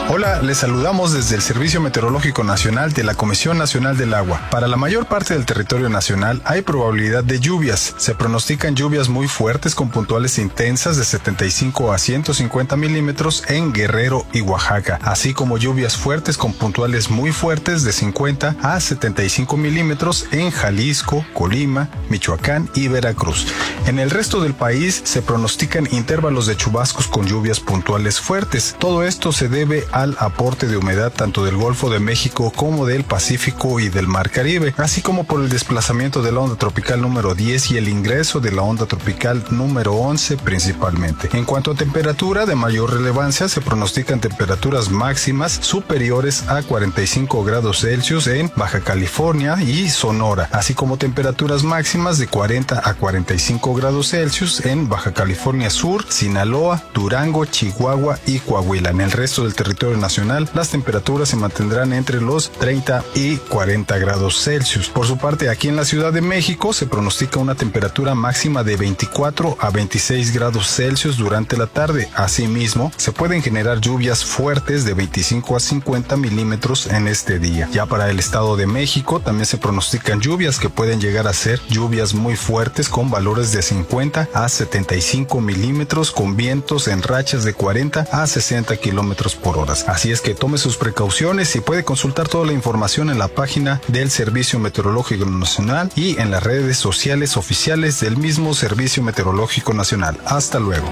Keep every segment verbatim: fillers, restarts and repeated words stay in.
Hola, les saludamos desde el Servicio Meteorológico Nacional de la Comisión Nacional del Agua. Para la mayor parte del territorio nacional hay probabilidad de lluvias. Se pronostican lluvias muy fuertes con puntuales intensas de setenta y cinco a ciento cincuenta milímetros en Guerrero y Oaxaca, así como lluvias fuertes con puntuales muy fuertes de cincuenta a setenta y cinco milímetros en Jalisco, Colima, Michoacán y Veracruz. En el resto del país se pronostican intervalos de chubascos con lluvias puntuales fuertes. Todo esto se debe al aporte de humedad tanto del Golfo de México como del Pacífico y del Mar Caribe, así como por el desplazamiento de la onda tropical número diez y el ingreso de la onda tropical número once principalmente. En cuanto a temperatura de mayor relevancia, se pronostican temperaturas máximas superiores a cuarenta y cinco grados Celsius en Baja California y Sonora, así como temperaturas máximas de cuarenta a cuarenta y cinco grados Celsius en Baja California Sur, Sinaloa, Durango, Chihuahua y Coahuila. En el resto del territorio nacional, las temperaturas se mantendrán entre los treinta y cuarenta grados Celsius. Por su parte, aquí en la Ciudad de México se pronostica una temperatura máxima de veinticuatro a veintiséis grados Celsius durante la tarde. Asimismo, se pueden generar lluvias fuertes de veinticinco a cincuenta milímetros en este día. Ya para el Estado de México también se pronostican lluvias que pueden llegar a ser lluvias muy fuertes con valores de cincuenta a setenta y cinco milímetros con vientos en rachas de cuarenta a sesenta kilómetros por hora. Así es que tome sus precauciones y puede consultar toda la información en la página del Servicio Meteorológico Nacional y en las redes sociales oficiales del mismo Servicio Meteorológico Nacional. Hasta luego.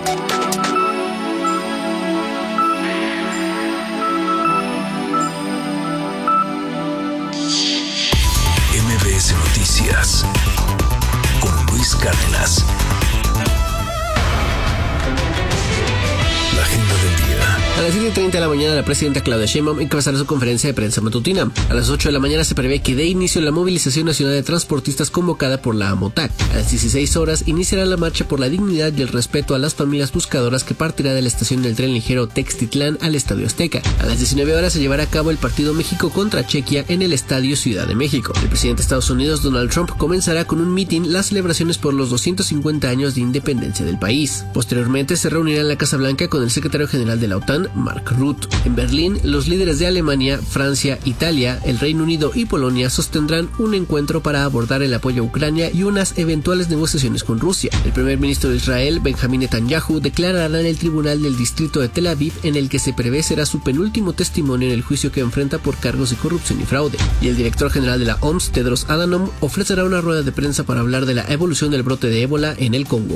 M B S Noticias con Luis Cárdenas. La agenda del día. A las siete y treinta de la mañana, la presidenta Claudia Sheinbaum encabezará su conferencia de prensa matutina. A las ocho de la mañana se prevé que dé inicio la movilización nacional de transportistas convocada por la AMOTAC. A las dieciséis horas iniciará la marcha por la dignidad y el respeto a las familias buscadoras que partirá de la estación del tren ligero Textitlán al Estadio Azteca. A las diecinueve horas se llevará a cabo el partido México contra Chequia en el Estadio Ciudad de México. El presidente de Estados Unidos, Donald Trump, comenzará con un mitin las celebraciones por los doscientos cincuenta años de independencia del país. Posteriormente se reunirá en la Casa Blanca con el secretario general de la OTAN, Mark Rutte. En Berlín, los líderes de Alemania, Francia, Italia, el Reino Unido y Polonia sostendrán un encuentro para abordar el apoyo a Ucrania y unas eventuales negociaciones con Rusia. El primer ministro de Israel, Benjamín Netanyahu, declarará en el tribunal del distrito de Tel Aviv, en el que se prevé será su penúltimo testimonio en el juicio que enfrenta por cargos de corrupción y fraude. Y el director general de la O M S, Tedros Adhanom, ofrecerá una rueda de prensa para hablar de la evolución del brote de ébola en el Congo.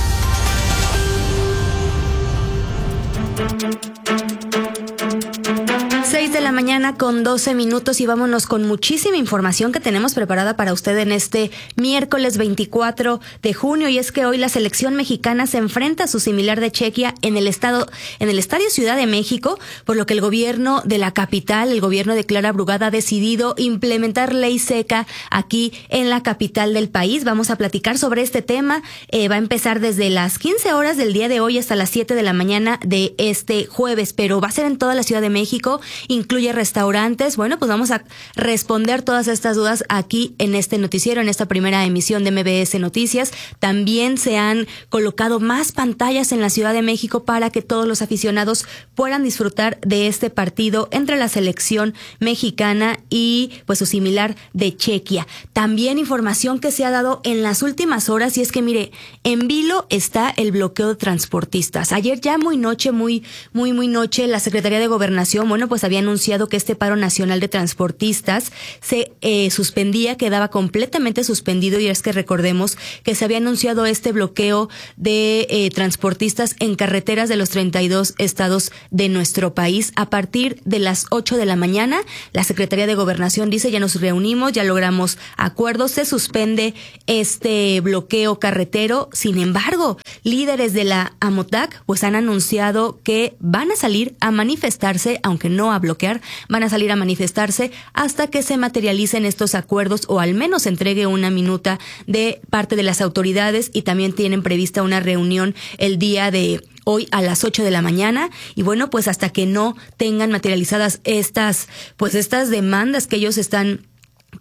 seis de la mañana con doce minutos y vámonos con muchísima información que tenemos preparada para usted en este miércoles veinticuatro de junio, y es que hoy la selección mexicana se enfrenta a su similar de Chequia en el estado, en el Estadio Ciudad de México, por lo que el gobierno de la capital, el gobierno de Clara Brugada, ha decidido implementar ley seca aquí en la capital del país. Vamos a platicar sobre este tema. Eh, va a empezar desde las quince horas del día de hoy hasta las siete de la mañana de este jueves, pero va a ser en toda la Ciudad de México. Incluye restaurantes. Bueno, pues vamos a responder todas estas dudas aquí en este noticiero, en esta primera emisión de M B S Noticias. También se han colocado más pantallas en la Ciudad de México para que todos los aficionados puedan disfrutar de este partido entre la selección mexicana y pues su similar de Chequia. También información que se ha dado en las últimas horas, y es que mire, en vilo está el bloqueo de transportistas. Ayer ya muy noche, muy, muy, muy noche, la Secretaría de Gobernación, bueno, pues había anunciado que este paro nacional de transportistas se eh, suspendía, quedaba completamente suspendido, y es que recordemos que se había anunciado este bloqueo de eh, transportistas en carreteras de los treinta y dos estados de nuestro país. A partir de las ocho de la mañana, la Secretaría de Gobernación dice: ya nos reunimos, ya logramos acuerdos, se suspende este bloqueo carretero. Sin embargo, líderes de la AMOTAC pues han anunciado que van a salir a manifestarse, aunque no a bloquear, van a salir a manifestarse hasta que se materialicen estos acuerdos, o al menos se entregue una minuta de parte de las autoridades, y también tienen prevista una reunión el día de hoy a las ocho de la mañana. Y bueno, pues hasta que no tengan materializadas estas, pues estas demandas que ellos están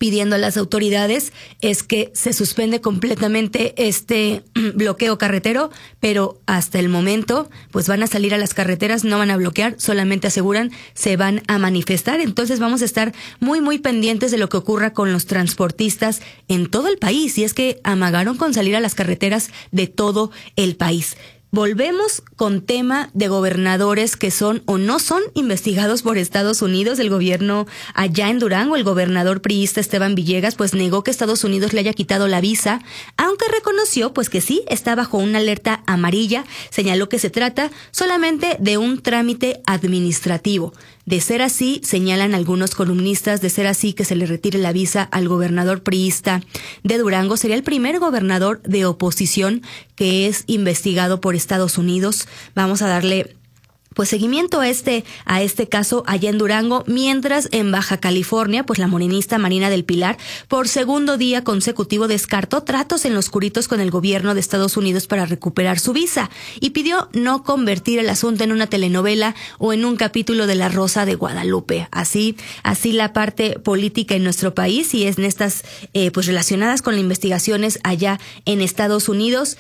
pidiendo a las autoridades es que se suspende completamente este bloqueo carretero, pero hasta el momento pues van a salir a las carreteras, no van a bloquear, solamente aseguran se van a manifestar. Entonces vamos a estar muy muy pendientes de lo que ocurra con los transportistas en todo el país, y es que amagaron con salir a las carreteras de todo el país. Volvemos con tema de gobernadores que son o no son investigados por Estados Unidos. El gobierno allá en Durango, el gobernador priista Esteban Villegas, pues negó que Estados Unidos le haya quitado la visa, aunque reconoció pues que sí está bajo una alerta amarilla. Señaló que se trata solamente de un trámite administrativo. De ser así, señalan algunos columnistas, de ser así que se le retire la visa al gobernador priista de Durango, sería el primer gobernador de oposición que es investigado por Estados Unidos. Vamos a darle pues seguimiento a este a este caso allá en Durango, mientras en Baja California, pues la morenista Marina del Pilar por segundo día consecutivo descartó tratos en los curitos con el gobierno de Estados Unidos para recuperar su visa y pidió no convertir el asunto en una telenovela o en un capítulo de La Rosa de Guadalupe. Así así la parte política en nuestro país, y es en estas eh, pues relacionadas con las investigaciones allá en Estados Unidos.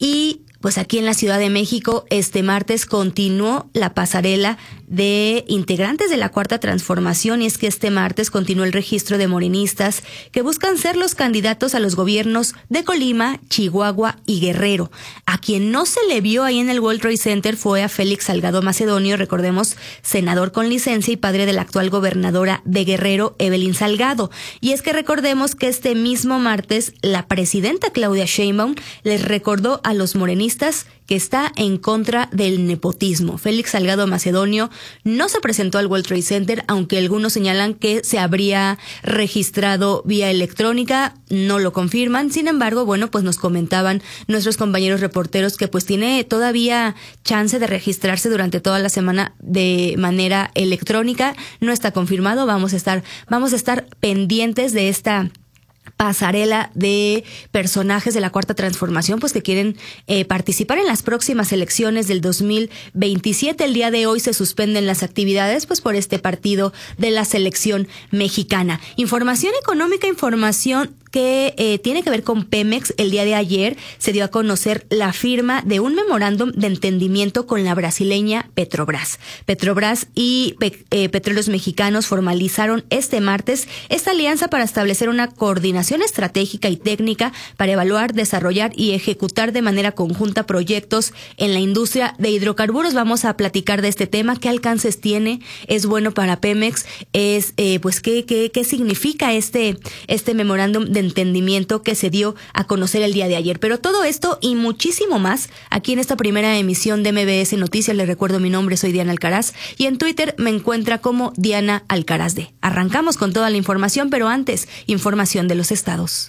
Y pues aquí en la Ciudad de México, este martes continuó la pasarela de integrantes de la Cuarta Transformación, y es que este martes continuó el registro de morenistas que buscan ser los candidatos a los gobiernos de Colima, Chihuahua y Guerrero. A quien no se le vio ahí en el World Trade Center fue a Félix Salgado Macedonio, recordemos, senador con licencia y padre de la actual gobernadora de Guerrero, Evelyn Salgado. Y es que recordemos que este mismo martes la presidenta Claudia Sheinbaum les recordó a los morenistas que está en contra del nepotismo. Félix Salgado Macedonio no se presentó al World Trade Center, aunque algunos señalan que se habría registrado vía electrónica, no lo confirman. Sin embargo, bueno, pues nos comentaban nuestros compañeros reporteros que pues tiene todavía chance de registrarse durante toda la semana de manera electrónica. No está confirmado, vamos a estar, vamos a estar pendientes de esta pasarela de personajes de la Cuarta Transformación, pues que quieren eh, participar en las próximas elecciones del dos mil veintisiete. El día de hoy se suspenden las actividades pues por este partido de la selección mexicana. Información económica, información que eh, tiene que ver con Pemex. El día de ayer se dio a conocer la firma de un memorándum de entendimiento con la brasileña Petrobras. Petrobras y Pe- eh, Petróleos Mexicanos formalizaron este martes esta alianza para establecer una coordinación estratégica y técnica para evaluar, desarrollar y ejecutar de manera conjunta proyectos en la industria de hidrocarburos. Vamos a platicar de este tema, qué alcances tiene, es bueno para Pemex, es eh, pues qué qué qué significa este este memorándum de entendimiento que se dio a conocer el día de ayer. Pero todo esto y muchísimo más aquí en esta primera emisión de M B S Noticias. Les recuerdo, mi nombre, soy Diana Alcaraz, y en Twitter me encuentra como Diana Alcaraz D. Arrancamos con toda la información, pero antes, información de los estados.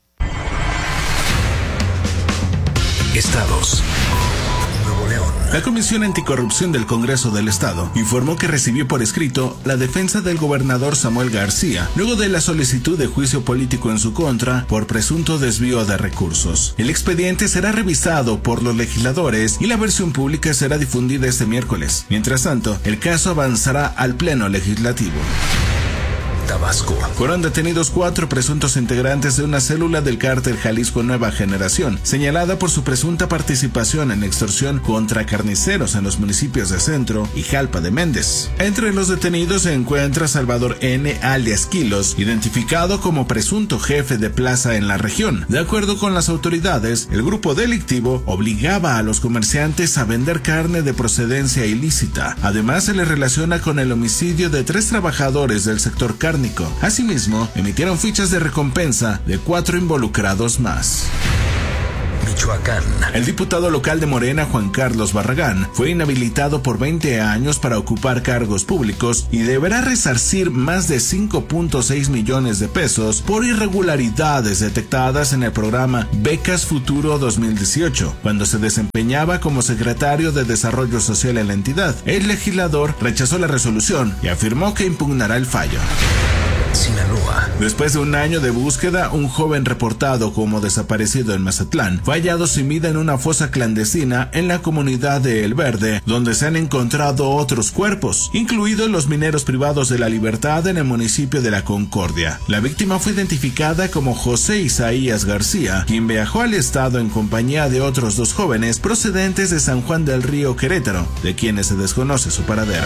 Estados. Nuevo León. La Comisión Anticorrupción del Congreso del Estado informó que recibió por escrito la defensa del gobernador Samuel García, luego de la solicitud de juicio político en su contra por presunto desvío de recursos. El expediente será revisado por los legisladores y la versión pública será difundida este miércoles. Mientras tanto, el caso avanzará al Pleno Legislativo. Tabasco. Fueron detenidos cuatro presuntos integrantes de una célula del cártel Jalisco Nueva Generación, señalada por su presunta participación en extorsión contra carniceros en los municipios de Centro y Jalpa de Méndez. Entre los detenidos se encuentra Salvador N. alias Kilos, identificado como presunto jefe de plaza en la región. De acuerdo con las autoridades, el grupo delictivo obligaba a los comerciantes a vender carne de procedencia ilícita. Además, se le relaciona con el homicidio de tres trabajadores del sector carne. Asimismo, emitieron fichas de recompensa de cuatro involucrados más. Michoacán. El diputado local de Morena, Juan Carlos Barragán, fue inhabilitado por veinte años para ocupar cargos públicos y deberá resarcir más de cinco punto seis millones de pesos por irregularidades detectadas en el programa Becas Futuro dos mil dieciocho, cuando se desempeñaba como secretario de Desarrollo Social en la entidad. El legislador rechazó la resolución y afirmó que impugnará el fallo. Sinaloa. Después de un año de búsqueda, un joven reportado como desaparecido en Mazatlán fue hallado sin vida en una fosa clandestina en la comunidad de El Verde, donde se han encontrado otros cuerpos, incluidos los mineros privados de la libertad en el municipio de La Concordia. La víctima fue identificada como José Isaías García, quien viajó al estado en compañía de otros dos jóvenes procedentes de San Juan del Río, Querétaro, de quienes se desconoce su paradero.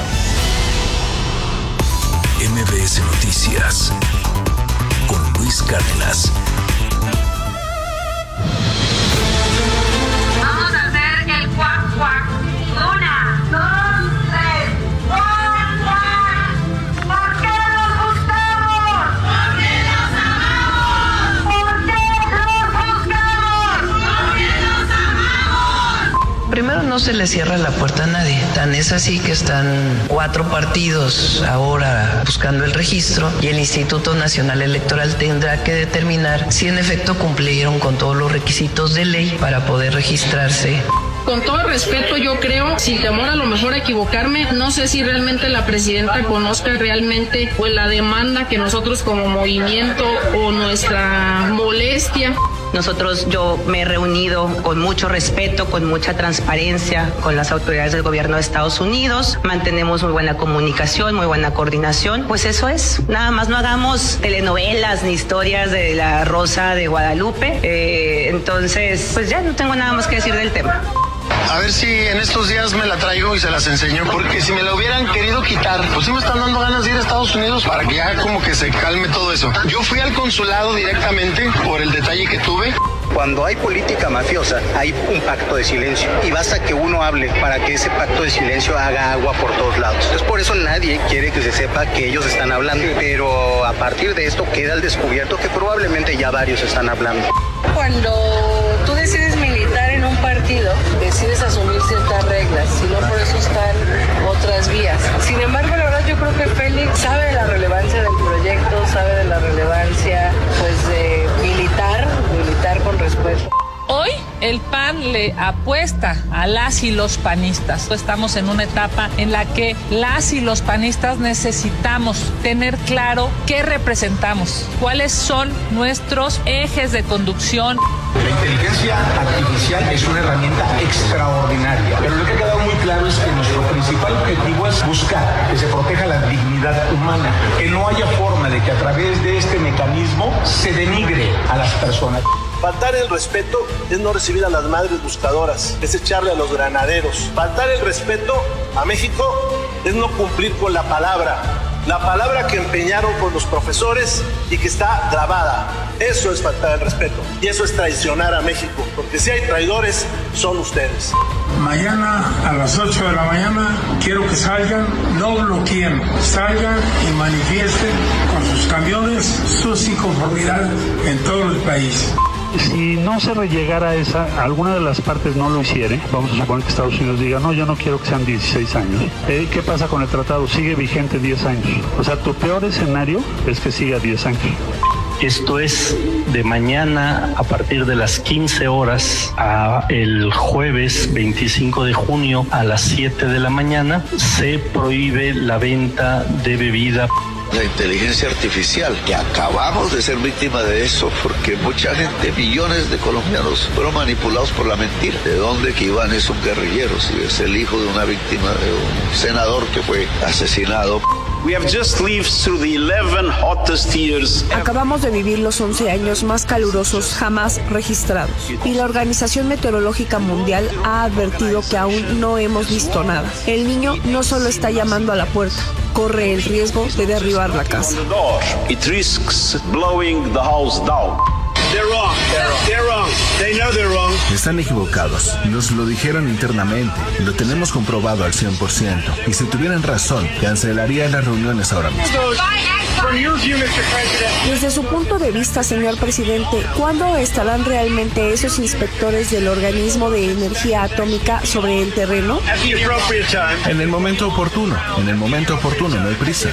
M B S Noticias con Luis Cárdenas. Vamos a hacer el cuac cuac. Una, dos, tres. ¡Cuac, cuac! ¿Por qué los buscamos? Porque los amamos. ¿Por qué los buscamos? Porque los amamos. Primero, no se le cierra la puerta a nadie. Tan es así que están cuatro partidos ahora buscando el registro y el Instituto Nacional Electoral tendrá que determinar si en efecto cumplieron con todos los requisitos de ley para poder registrarse. Con todo respeto, yo creo, sin temor a lo mejor a equivocarme, no sé si realmente la presidenta conozca realmente pues la demanda que nosotros como movimiento o nuestra molestia. Nosotros, yo me he reunido con mucho respeto, con mucha transparencia con las autoridades del gobierno de Estados Unidos, mantenemos muy buena comunicación, muy buena coordinación, pues eso es, nada más no hagamos telenovelas ni historias de la Rosa de Guadalupe, eh, entonces pues ya no tengo nada más que decir del tema. A ver si en estos días me la traigo y se las enseño, porque si me la hubieran querido quitar, pues sí me están dando ganas de ir a Estados Unidos para que ya como que se calme todo eso. Yo fui al consulado directamente por el detalle que tuve. Cuando hay política mafiosa, hay un pacto de silencio y basta que uno hable para que ese pacto de silencio haga agua por todos lados. Entonces, por eso nadie quiere que se sepa que ellos están hablando, pero a partir de esto queda al descubierto que probablemente ya varios están hablando. Cuando tú decides militar en un partido, decides asumir ciertas reglas, si no por eso están otras vías. Sin embargo, la verdad yo creo que Félix sabe de la relevancia del proyecto, sabe de la relevancia pues de militar, militar con respeto. Hoy el P A N le apuesta a las y los panistas. Estamos en una etapa en la que las y los panistas necesitamos tener claro qué representamos, cuáles son nuestros ejes de conducción. La inteligencia artificial es una herramienta extraordinaria, pero lo que ha quedado muy claro es que nuestro principal objetivo es buscar que se proteja la dignidad humana, que no haya forma de que a través de este mecanismo se denigre a las personas. Faltar el respeto es no recibir a las madres buscadoras, es echarle a los granaderos. Faltar el respeto a México es no cumplir con la palabra, la palabra que empeñaron con los profesores y que está grabada. Eso es faltar el respeto y eso es traicionar a México, porque si hay traidores, son ustedes. Mañana a las ocho de la mañana quiero que salgan, no bloqueen, salgan y manifiesten con sus camiones sus inconformidades en todo el país. Si no se llegara a esa, alguna de las partes no lo hiciere, vamos a suponer que Estados Unidos diga, no, yo no quiero que sean dieciséis años. Eh, ¿Qué pasa con el tratado? Sigue vigente diez años. O sea, tu peor escenario es que siga diez años. Esto es de mañana a partir de las quince horas a el jueves veinticinco de junio a las siete de la mañana se prohíbe la venta de bebida. La inteligencia artificial, que acabamos de ser víctima de eso, porque mucha gente, millones de colombianos, fueron manipulados por la mentira. ¿De dónde que Iván es un guerrillero? Si es el hijo de una víctima, de un senador que fue asesinado. We have just lived through the eleven hottest years. Acabamos de vivir los once años más calurosos jamás registrados y la Organización Meteorológica Mundial ha advertido que aún no hemos visto nada. El niño no solo está llamando a la puerta, corre el riesgo de derribar la casa. It risks blowing the house down. They're wrong. They're wrong. They know they're wrong. Están equivocados. Nos lo dijeron internamente. Lo tenemos comprobado al cien por ciento. Y si tuvieran razón, cancelarían las reuniones ahora mismo. Desde su punto de vista, señor presidente, ¿cuándo estarán realmente esos inspectores del organismo de energía atómica sobre el terreno? En el momento oportuno. En el momento oportuno, no hay prisa.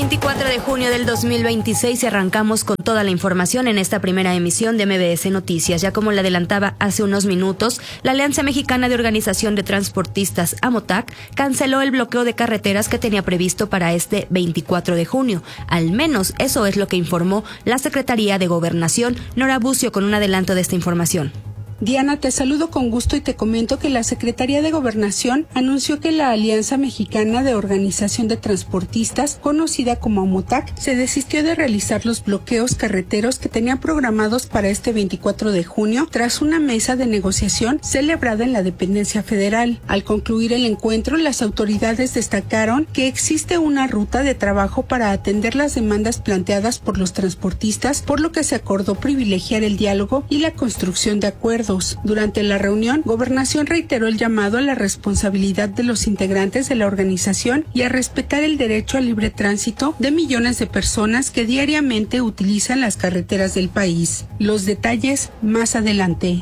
veinticuatro de junio del dos mil veintiséis y arrancamos con toda la información en esta primera emisión de M B S Noticias. Ya como la adelantaba hace unos minutos, la Alianza Mexicana de Organización de Transportistas, AMOTAC, canceló el bloqueo de carreteras que tenía previsto para este veinticuatro de junio. Al menos eso es lo que informó la Secretaría de Gobernación. Nora Bucio con un adelanto de esta información. Diana, te saludo con gusto y te comento que la Secretaría de Gobernación anunció que la Alianza Mexicana de Organización de Transportistas, conocida como AMOTAC, se desistió de realizar los bloqueos carreteros que tenían programados para este veinticuatro de junio tras una mesa de negociación celebrada en la dependencia federal. Al concluir el encuentro, las autoridades destacaron que existe una ruta de trabajo para atender las demandas planteadas por los transportistas, por lo que se acordó privilegiar el diálogo y la construcción de acuerdos. Durante la reunión, Gobernación reiteró el llamado a la responsabilidad de los integrantes de la organización y a respetar el derecho al libre tránsito de millones de personas que diariamente utilizan las carreteras del país. Los detalles más adelante.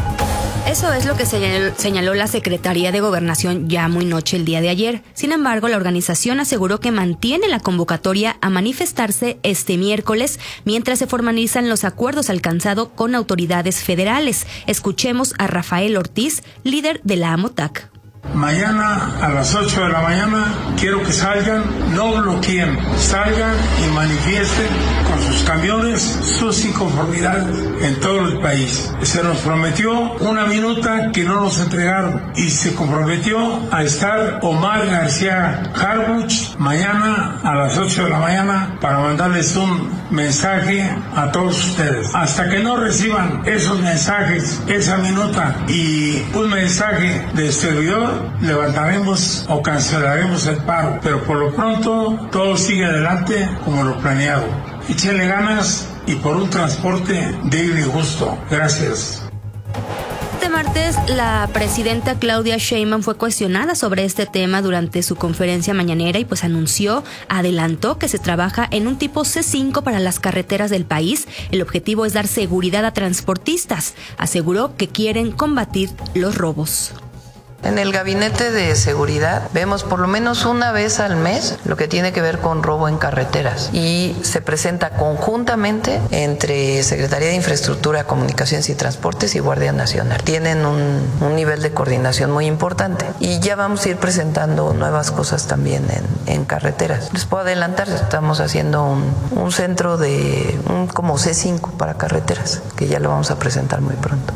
Eso es lo que señaló la Secretaría de Gobernación ya muy noche el día de ayer. Sin embargo, la organización aseguró que mantiene la convocatoria a manifestarse este miércoles mientras se formalizan los acuerdos alcanzados con autoridades federales. Escuchemos a Rafael Ortiz, líder de la AMOTAC. Mañana a las ocho de la mañana quiero que salgan, no bloqueen, salgan y manifiesten con sus camiones sus inconformidades en todo el país. Se nos prometió una minuta que no nos entregaron y se comprometió a estar Omar García Harbuch mañana a las ocho de la mañana para mandarles un mensaje a todos ustedes. Hasta que no reciban esos mensajes, esa minuta y un mensaje del servidor, levantaremos o cancelaremos el paro, pero por lo pronto todo sigue adelante como lo planeado. Échenle ganas y por un transporte digno y justo. Gracias. Este martes, la presidenta Claudia Sheinbaum fue cuestionada sobre este tema durante su conferencia mañanera y pues anunció, adelantó que se trabaja en un tipo C cinco para las carreteras del país. El objetivo es dar seguridad a transportistas. Aseguró que quieren combatir los robos. En el gabinete de seguridad vemos por lo menos una vez al mes lo que tiene que ver con robo en carreteras y se presenta conjuntamente entre Secretaría de Infraestructura, Comunicaciones y Transportes y Guardia Nacional. Tienen un, un nivel de coordinación muy importante y ya vamos a ir presentando nuevas cosas también en, en carreteras. Les puedo adelantar, estamos haciendo un, un centro de un como C cinco para carreteras que ya lo vamos a presentar muy pronto.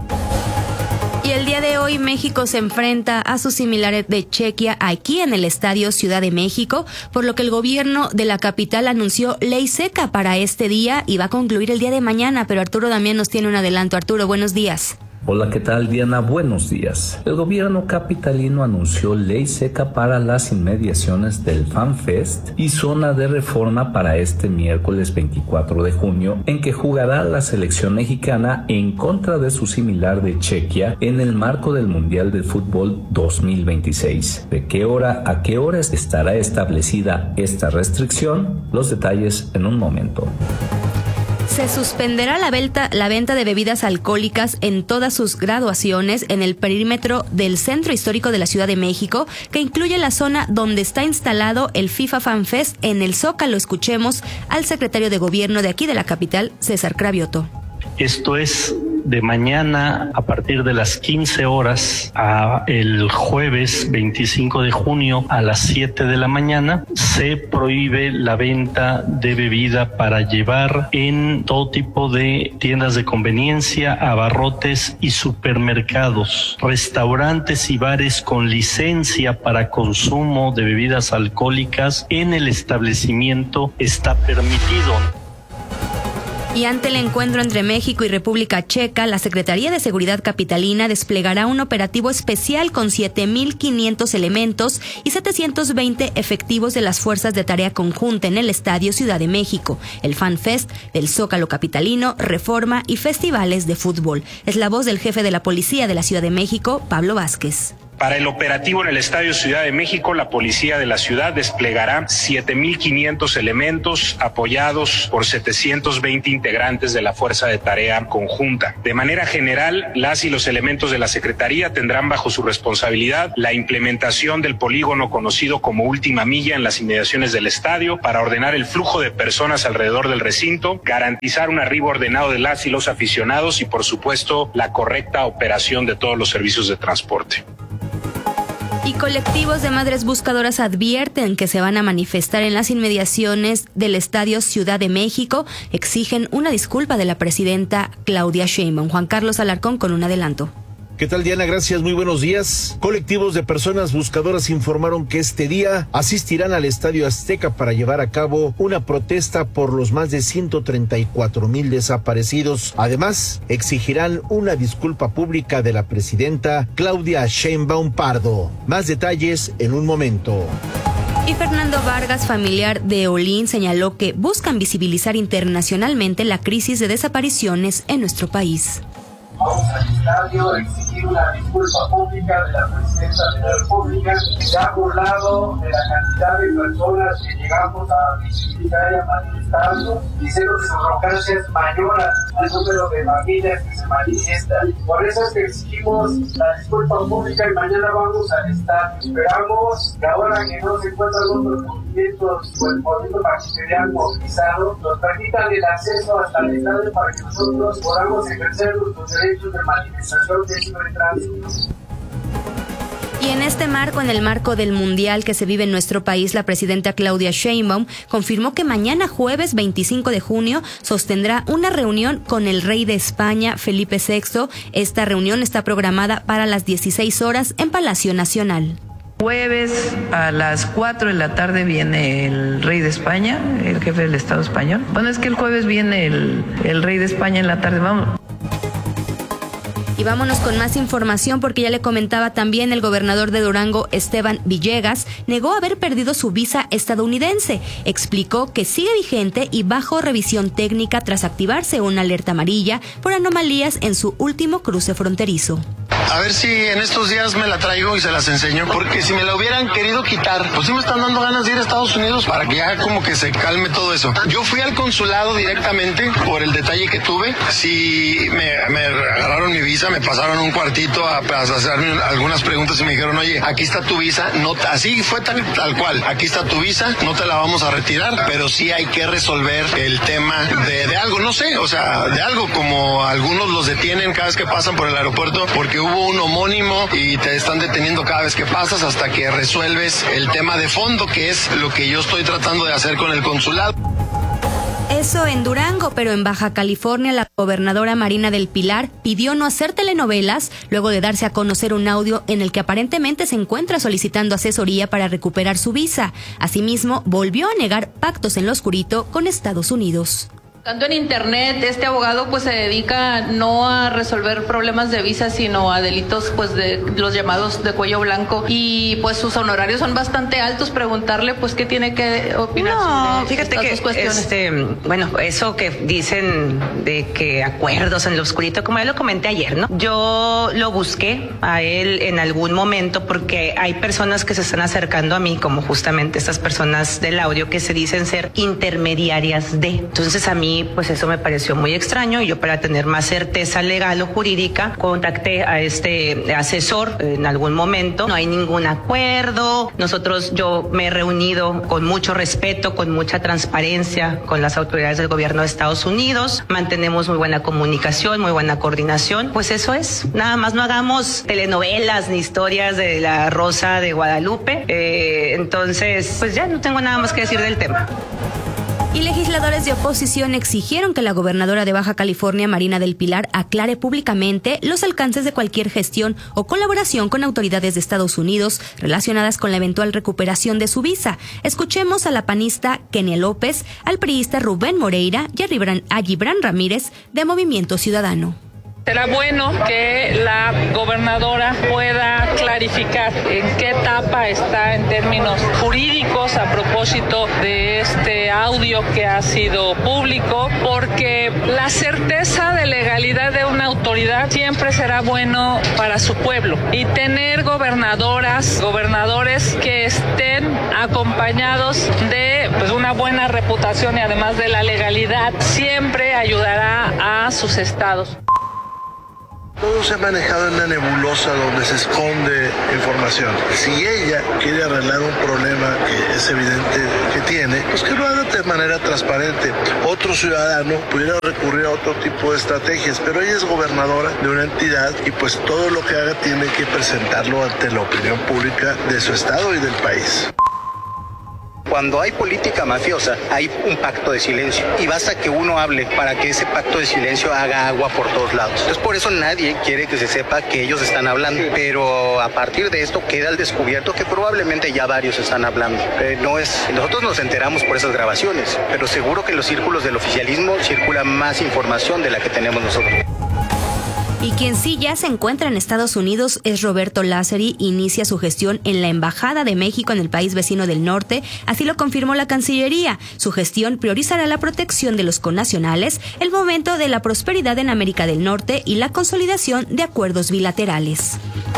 Y el día de hoy México se enfrenta a sus similares de Chequia aquí en el Estadio Ciudad de México, por lo que el gobierno de la capital anunció ley seca para este día y va a concluir el día de mañana, pero Arturo Damián nos tiene un adelanto. Arturo, buenos días. Hola, ¿qué tal, Diana? Buenos días. El gobierno capitalino anunció ley seca para las inmediaciones del FanFest y zona de reforma para este miércoles veinticuatro de junio, en que jugará la selección mexicana en contra de su similar de Chequia en el marco del Mundial de Fútbol dos mil veintiséis. ¿De qué hora a qué hora estará establecida esta restricción? Los detalles en un momento. Se suspenderá la venta, la venta de bebidas alcohólicas en todas sus graduaciones en el perímetro del Centro Histórico de la Ciudad de México, que incluye la zona donde está instalado el FIFA Fan Fest en el Zócalo. Escuchemos al secretario de Gobierno de aquí de la capital, César Cravioto. Esto es de mañana a partir de las quince horas a el jueves veinticinco de junio a las siete de la mañana. Se prohíbe la venta de bebida para llevar en todo tipo de tiendas de conveniencia, abarrotes y supermercados. Restaurantes y bares con licencia para consumo de bebidas alcohólicas en el establecimiento está permitido. Y ante el encuentro entre México y República Checa, la Secretaría de Seguridad Capitalina desplegará un operativo especial con siete mil quinientos elementos y setecientos veinte efectivos de las Fuerzas de Tarea Conjunta en el Estadio Ciudad de México, el FanFest del Zócalo Capitalino, Reforma y festivales de fútbol. Es la voz del jefe de la Policía de la Ciudad de México, Pablo Vázquez. Para el operativo en el Estadio Ciudad de México, la Policía de la Ciudad desplegará siete mil quinientos elementos apoyados por setecientos veinte integrantes de la Fuerza de Tarea Conjunta. De manera general, las y los elementos de la Secretaría tendrán bajo su responsabilidad la implementación del polígono conocido como Última Milla en las inmediaciones del estadio para ordenar el flujo de personas alrededor del recinto, garantizar un arribo ordenado de las y los aficionados y, por supuesto, la correcta operación de todos los servicios de transporte. Y colectivos de madres buscadoras advierten que se van a manifestar en las inmediaciones del Estadio Ciudad de México. Exigen una disculpa de la presidenta Claudia Sheinbaum. Juan Carlos Alarcón con un adelanto. ¿Qué tal, Diana? Gracias, muy buenos días. Colectivos de personas buscadoras informaron que este día asistirán al Estadio Azteca para llevar a cabo una protesta por los más de ciento treinta y cuatro mil desaparecidos. Además, exigirán una disculpa pública de la presidenta Claudia Sheinbaum Pardo. Más detalles en un momento. Y Fernando Vargas, familiar de Olin, señaló que buscan visibilizar internacionalmente la crisis de desapariciones en nuestro país. Vamos al estadio a exigir una disculpa pública de la presidenta de la República, que se ha burlado de la cantidad de personas que llegamos a visibilizar y a manifestarnos, diciendo que su arrogancia es mayor al número de familias que se manifiestan. Por eso es que exigimos la disculpa pública y mañana vamos al estadio. Esperamos que ahora que no se encuentran otros movimientos o el movimiento magisterial movilizado, nos permitan el acceso hasta el estadio para que nosotros podamos ejercer nuestros derechos de manifestación de libre tránsito. Y en este marco, en el marco del Mundial que se vive en nuestro país, la presidenta Claudia Sheinbaum confirmó que mañana jueves veinticinco de junio sostendrá una reunión con el rey de España, Felipe sexto. Esta reunión está programada para las dieciséis horas en Palacio Nacional. Jueves a las cuatro de la tarde viene el rey de España, el jefe del Estado español. Bueno, es que el jueves viene el, el rey de España en la tarde, vamos. Y vámonos con más información porque ya le comentaba también el gobernador de Durango, Esteban Villegas, negó haber perdido su visa estadounidense. Explicó que sigue vigente y bajo revisión técnica tras activarse una alerta amarilla por anomalías en su último cruce fronterizo. A ver si en estos días me la traigo y se las enseño, porque si me la hubieran querido quitar, pues sí me están dando ganas de ir a Estados Unidos para que ya como que se calme todo eso. Yo fui al consulado directamente por el detalle que tuve. Sí, me, me agarraron mi visa, me pasaron un cuartito a, a hacerme algunas preguntas y me dijeron, oye, aquí está tu visa. No, así fue tal, tal cual. Aquí está tu visa, no te la vamos a retirar, pero sí hay que resolver el tema de, de algo, no sé, o sea, de algo como algunos los detienen cada vez que pasan por el aeropuerto porque hubo un homónimo y te están deteniendo cada vez que pasas hasta que resuelves el tema de fondo, que es lo que yo estoy tratando de hacer con el consulado. Eso en Durango, pero en Baja California la gobernadora Marina del Pilar pidió no hacer telenovelas luego de darse a conocer un audio en el que aparentemente se encuentra solicitando asesoría para recuperar su visa. Asimismo, volvió a negar pactos en lo oscurito con Estados Unidos. Buscando en internet, este abogado pues se dedica no a resolver problemas de visa, sino a delitos pues de los llamados de cuello blanco, y pues sus honorarios son bastante altos. Preguntarle pues qué tiene que opinar no, sobre fíjate estas que dos cuestiones. Este, bueno, eso que dicen de que acuerdos en lo oscurito, como ya lo comenté ayer, ¿no? Yo lo busqué a él en algún momento porque hay personas que se están acercando a mí, como justamente estas personas del audio que se dicen ser intermediarias de. Entonces a mí pues eso me pareció muy extraño, y yo, para tener más certeza legal o jurídica, contacté a este asesor en algún momento. No hay ningún acuerdo. Nosotros, yo me he reunido con mucho respeto, con mucha transparencia con las autoridades del gobierno de Estados Unidos. Mantenemos muy buena comunicación, muy buena coordinación. Pues eso es. Nada más no hagamos telenovelas ni historias de la Rosa de Guadalupe. Eh, entonces, pues ya no tengo nada más que decir del tema. Y legisladores de oposición exigieron que la gobernadora de Baja California, Marina del Pilar, aclare públicamente los alcances de cualquier gestión o colaboración con autoridades de Estados Unidos relacionadas con la eventual recuperación de su visa. Escuchemos a la panista Kenia López, al priista Rubén Moreira y a Gibran Ramírez de Movimiento Ciudadano. Será bueno que la gobernadora pueda clarificar clarificar en qué etapa está en términos jurídicos a propósito de este audio que ha sido público, porque la certeza de legalidad de una autoridad siempre será bueno para su pueblo, y tener gobernadoras, gobernadores que estén acompañados de pues, una buena reputación y además de la legalidad siempre ayudará a sus estados. Todo se ha manejado en una nebulosa donde se esconde información. Si ella quiere arreglar un problema que es evidente que tiene, pues que lo haga de manera transparente. Otro ciudadano pudiera recurrir a otro tipo de estrategias, pero ella es gobernadora de una entidad y pues todo lo que haga tiene que presentarlo ante la opinión pública de su estado y del país. Cuando hay política mafiosa, hay un pacto de silencio y basta que uno hable para que ese pacto de silencio haga agua por todos lados. Entonces, por eso nadie quiere que se sepa que ellos están hablando, pero a partir de esto queda al descubierto que probablemente ya varios están hablando. Eh, no es, nosotros nos enteramos por esas grabaciones, pero seguro que en los círculos del oficialismo circula más información de la que tenemos nosotros. Y quien sí ya se encuentra en Estados Unidos es Roberto Lázari. Inicia su gestión en la Embajada de México en el país vecino del norte, así lo confirmó la Cancillería. Su gestión priorizará la protección de los connacionales, el fomento de la prosperidad en América del Norte y la consolidación de acuerdos bilaterales.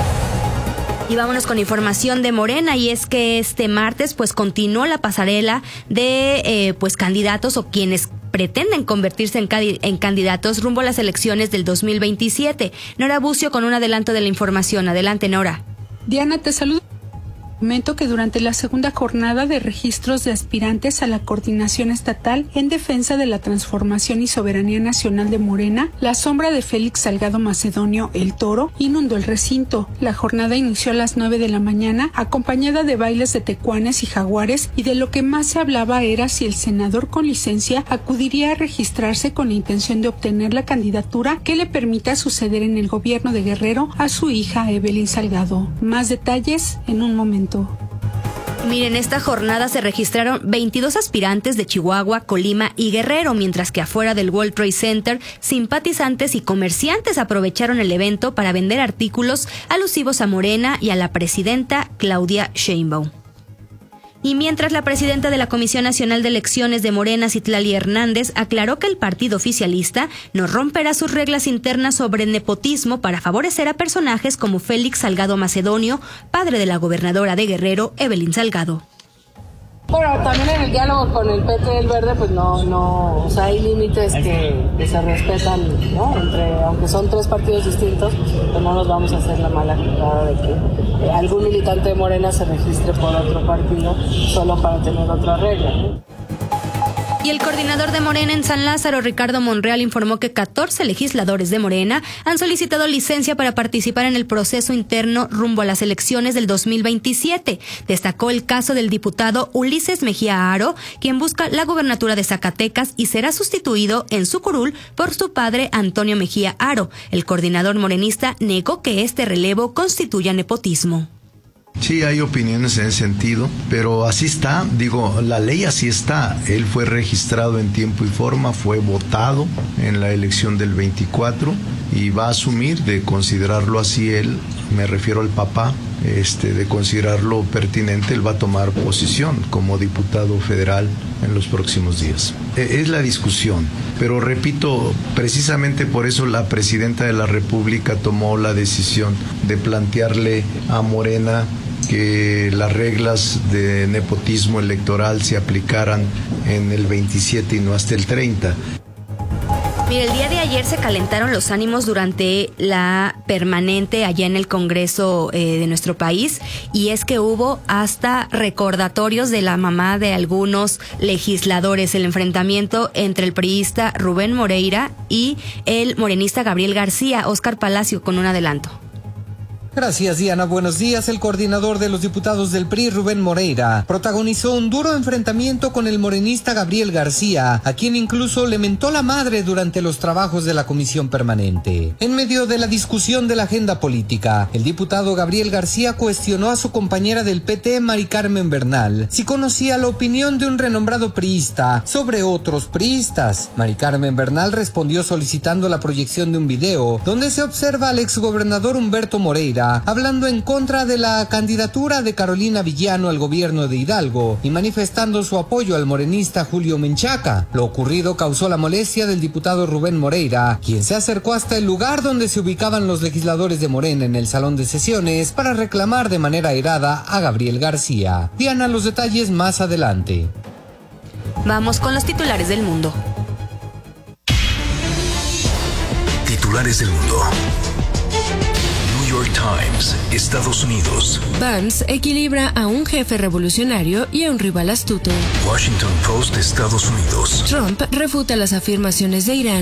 Y vámonos con información de Morena, y es que este martes pues continuó la pasarela de eh, pues candidatos o quienes pretenden convertirse en, en candidatos rumbo a las elecciones del dos mil veintisiete. Nora Bucio con un adelanto de la información. Adelante, Nora. Diana, te saludo. Comento que durante la segunda jornada de registros de aspirantes a la coordinación estatal en defensa de la transformación y soberanía nacional de Morena, la sombra de Félix Salgado Macedonio, el Toro, inundó el recinto. La jornada inició a las nueve de la mañana, acompañada de bailes de tecuanes y jaguares, y de lo que más se hablaba era si el senador con licencia acudiría a registrarse con la intención de obtener la candidatura que le permita suceder en el gobierno de Guerrero a su hija Evelyn Salgado. Más detalles en un momento. Miren, esta jornada se registraron veintidós aspirantes de Chihuahua, Colima y Guerrero, mientras que afuera del World Trade Center, simpatizantes y comerciantes aprovecharon el evento para vender artículos alusivos a Morena y a la presidenta Claudia Sheinbaum. Y mientras la presidenta de la Comisión Nacional de Elecciones de Morena, Citlali Hernández, aclaró que el partido oficialista no romperá sus reglas internas sobre nepotismo para favorecer a personajes como Félix Salgado Macedonio, padre de la gobernadora de Guerrero, Evelyn Salgado. Bueno, también en el diálogo con el P T del Verde, pues no, no, o sea, hay límites que, que se respetan, ¿no? Entre, aunque son tres partidos distintos, pues no nos vamos a hacer la mala jugada de que eh, algún militante de Morena se registre por otro partido solo para tener otra regla, ¿no? Y el coordinador de Morena en San Lázaro, Ricardo Monreal, informó que catorce legisladores de Morena han solicitado licencia para participar en el proceso interno rumbo a las elecciones del dos mil veintisiete. Destacó el caso del diputado Ulises Mejía Aro, quien busca la gubernatura de Zacatecas y será sustituido en su curul por su padre Antonio Mejía Aro. El coordinador morenista negó que este relevo constituya nepotismo. Sí, hay opiniones en ese sentido, pero así está, digo, la ley así está. Él fue registrado en tiempo y forma, fue votado en la elección del veinticuatro y va a asumir de considerarlo así él, me refiero al papá, este, de considerarlo pertinente, él va a tomar posición como diputado federal en los próximos días. Es la discusión, pero repito, precisamente por eso la presidenta de la República tomó la decisión de plantearle a Morena que las reglas de nepotismo electoral se aplicaran en el veintisiete y no hasta el treinta. Mira, el día de ayer se calentaron los ánimos durante la permanente allá en el Congreso eh, de nuestro país, y es que hubo hasta recordatorios de la mamá de algunos legisladores, el enfrentamiento entre el priista Rubén Moreira y el morenista Gabriel García. Óscar Palacio con un adelanto. Gracias, Diana. Buenos días. El coordinador de los diputados del P R I, Rubén Moreira, protagonizó un duro enfrentamiento con el morenista Gabriel García, a quien incluso le mentó la madre durante los trabajos de la comisión permanente. En medio de la discusión de la agenda política, el diputado Gabriel García cuestionó a su compañera del P T, Mari Carmen Bernal, si conocía la opinión de un renombrado priista sobre otros priistas. Mari Carmen Bernal respondió solicitando la proyección de un video donde se observa al exgobernador Humberto Moreira Moreira, hablando en contra de la candidatura de Carolina Villano al gobierno de Hidalgo y manifestando su apoyo al morenista Julio Menchaca. Lo ocurrido causó la molestia del diputado Rubén Moreira, quien se acercó hasta el lugar donde se ubicaban los legisladores de Morena en el salón de sesiones para reclamar de manera airada a Gabriel García. Diana, los detalles más adelante. Vamos con los titulares del mundo. Titulares del mundo. New York Times, Estados Unidos. Vance equilibra a un jefe revolucionario y a un rival astuto. Washington Post, Estados Unidos. Trump refuta las afirmaciones de Irán